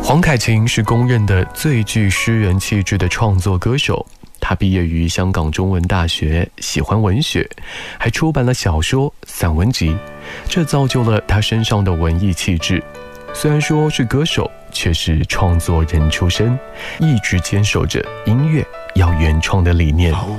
黄凯芹是公认的最具诗人气质的创作歌手。他毕业于香港中文大学，喜欢文学，还出版了小说、散文集，这造就了他身上的文艺气质。虽然说是歌手，却是创作人出身，一直坚守着音乐要原创的理念。